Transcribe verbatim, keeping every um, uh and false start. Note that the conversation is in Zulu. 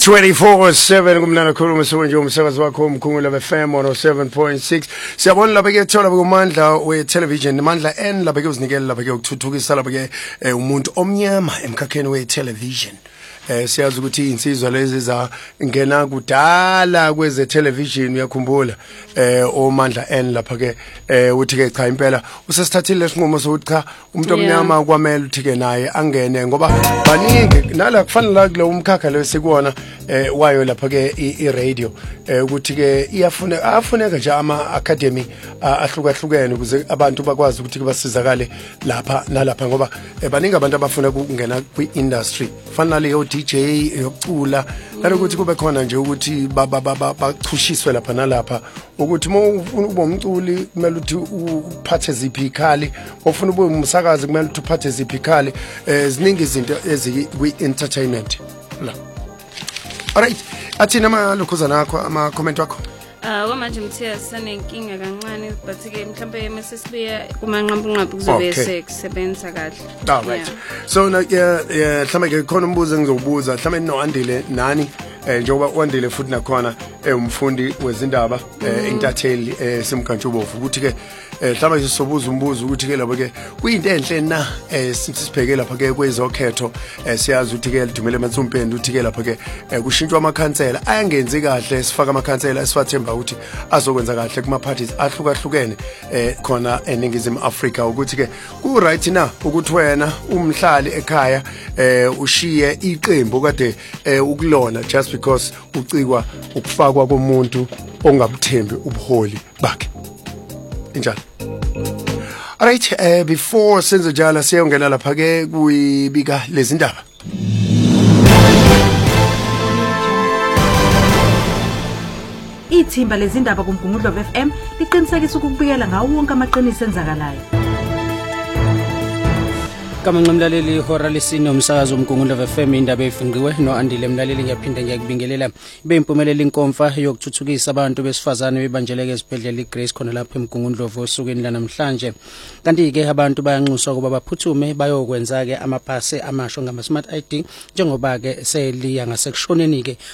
twenty-four seven kumnana khuluma so nje umsakazi wakho umkhumula F M one oh seven point six. Siyabona lapha ke thola kumandla we television Mandla N lapha ke uzinikela lapha ke ukuthuthukisa lapha ke umuntu omnyama emkhakheni we television. Eh siyazi ukuthi insizwa lezi za ngena kudala kweze television uyakhumbula eh oMandla N lapha ke eh uthi ke cha impela usesithathile lesinqumo sokuthi cha umuntu omnyama kwamele uthi ke naye angene ngoba baningi nala kufanele kulo umkhakha lo sekuona eh wayo lapha ke I radio eh ukuthi ke iyafuna afuneka nje ama academy ahlukahlukene ukuze abantu bakwazi ukuthi basizakale lapha nalapha ngoba baningi abantu abafuna ukungena kwi industry fanele yo D J yokucula nalokuthi kube khona nje ukuthi bachushiswe lapha nalapha ukuthi uma ufuna ube umculi kumele uthi uphathe ziphi ikhali ufuna ube umsakazi kumele uthi uphathe ziphi ikhali eziningi izinto ezikwi entertainment la. Alright, athina amalokhuza nakho ama comment wakho. Ah kwamanje ngithiya sanenkinga kancane but ke mhlambe mesisibuya kumanqambu nqambu kuzobe sekusebenza kahle. Alright. So na yeah mhlambe ke khona umbuzo engizobuza mhlambe no Andile nani eh njengoba uandile futhi nakhona umfundi wezindaba entatheli esimkantshubovu ukuthi ke mhlawumbe sisobuza umbuzo ukuthi ke lapha ke kuyinto enhle na sisibheke lapha ke kwezokhetho siyazi ukuthi ke lidumele eMathumpeni ukuthi ke lapha ke kushintshwa amakhansela ayangenzi kahle sifaka amakhansela esifathemba ukuthi azokwenza kahle kuma parties ahlukahlukene khona eNingizimu Afrika ukuthi ke ku right na ukuthi wena umhlali ekhaya ushiye iqembu kade ukulona just because ucikwa ukufakwa komuntu ongabuthembi ubuholi bakhe injalo. Alright, uh, before senze jala siyongena lapha ke kuyibika lezindaba. Ithimba lezindaba kuMgungundlo F M liqinisekisa ukubikela ngawo wonke amaqiniso enzakalayo. Kama nqamlaleli ihora lesine umsakazo uMgungundlo F M indaba efinqiwe no Andile Mlaleli ngiyaphinda ngiyakubingelela ibe impumelelo inkomfa yokuthuthukisa abantu besifazane bebanjeleke esibhedlela iGrace khona lapha eMgungundlo osukwini lanamhlanje kanti ke abantu bayanxuswa ukuba baphuthume bayokwenza ke amapase amasho ngama smart I D njengoba ke seliya ngasekushoneni ke